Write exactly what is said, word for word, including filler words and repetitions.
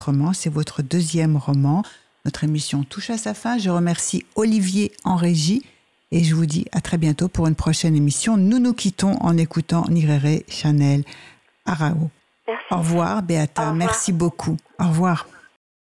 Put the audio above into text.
roman. C'est votre deuxième roman. Notre émission touche à sa fin. Je remercie Olivier en régie et je vous dis à très bientôt pour une prochaine émission. Nous nous quittons en écoutant Nyerere Chanel Arao. Merci. Au revoir, Beata. Au revoir. Merci beaucoup. Au revoir.